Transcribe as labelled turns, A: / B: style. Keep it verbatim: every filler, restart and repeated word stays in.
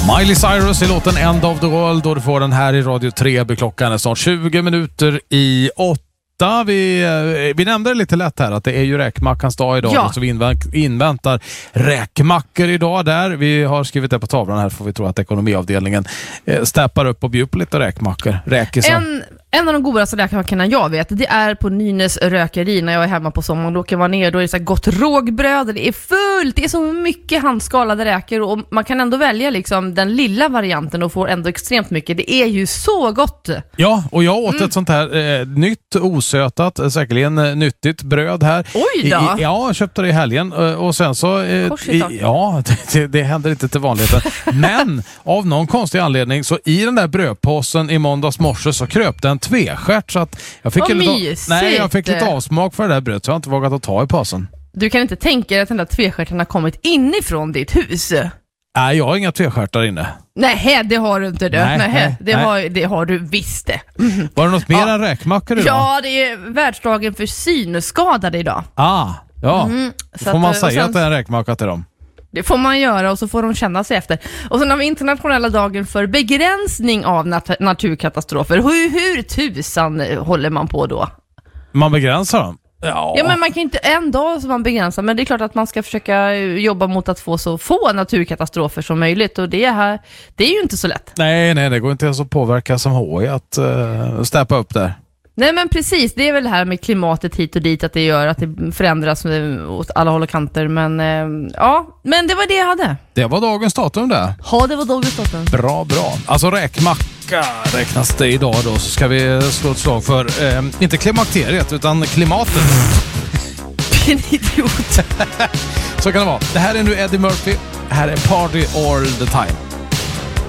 A: Miley Cyrus i låten End of the World och du får den här i Radio tre. Klockan är snart tjugo minuter i åtta. Vi, vi nämnde det lite lätt här att det är ju räkmackans dag idag, ja. Så vi inväntar räkmackor idag där. Vi har skrivit det på tavlan här, får vi tro att ekonomiavdelningen steppar upp och bjuder på lite räkmackor.
B: En, en av de godaste räkmackorna jag vet, det är på Nynäs rökeri när jag är hemma på sommaren. Då åker man ner, då är det så här gott rågbröd, det är fullt, det är så mycket handskalade räkor och man kan ändå välja liksom den lilla varianten och får ändå extremt mycket. Det är ju så gott.
A: Ja, och jag åt mm. ett sånt här eh, nytt osötat, säkerligen eh, nyttigt bröd här.
B: Oj då!
A: I, ja, jag köpte det i helgen och sen så... Eh, i, ja, det, det händer inte till vanligheten. Men av någon konstig anledning så i den där brödpåsen i måndags morse så kröp den tvestjärt så att jag fick, lite, nej, jag fick lite avsmak för det där brödet så jag har inte vågat att ta i påsen.
B: Du kan inte tänka dig att den där tvestjärten har kommit inifrån ditt hus?
A: Nej, jag har inga tvestjärtar inne.
B: Nej, det har du inte. Nej, nej, nej, det,
A: nej.
B: Har, det har du visst det. Mm.
A: Var det något mer
B: ja.
A: än räkmackor idag?
B: Ja, det är världsdagen för synskadade idag.
A: Ah, ja. Mm. Får
B: att,
A: man säga
B: sen,
A: att det är en räkmacka till dem?
B: Det får man göra och så får de känna sig efter. Och sen har vi internationella dagen för begränsning av nat- naturkatastrofer. Hur, hur tusan håller man på då?
A: Man begränsar dem?
B: Ja. ja, men man kan inte en dag som man begränsar, men det är klart att man ska försöka jobba mot att få så få naturkatastrofer som möjligt och det här, det är ju inte så lätt. Nej,
A: nej, det går inte ens att påverka som H I att uh, stäppa upp där.
B: Nej, men precis, det är väl det här med klimatet hit och dit att det gör att det förändras åt alla håll och kanter, men uh, ja, men det var det jag hade.
A: Det var dagens datum det.
B: Ja, det var dagens datum.
A: Bra, bra. Alltså räkmacka räknas det idag då, så ska vi slå ett slag för, eh, inte klimakteriet utan klimatet.
B: En idiot.
A: Så kan det vara. Det här är nu Eddie Murphy. Här är Party All the Time.